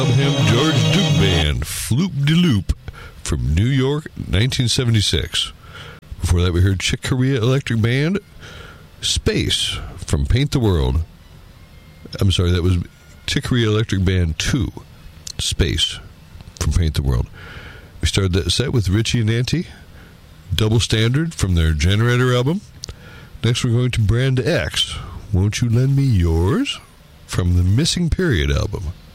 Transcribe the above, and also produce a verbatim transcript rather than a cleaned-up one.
Him George Duke Band, Floop de Loop, from New York, nineteen seventy-six. Before that, we heard Chick Corea Electric Band, Space, from Paint the World. I'm sorry, that was Chick Corea Electric Band two, Space, from Paint the World. We started that set with Richie and Auntie, Double Standard, from their Generator album. Next, we're going to Brand X, Won't You Lend Me Yours, from the Missing Period album.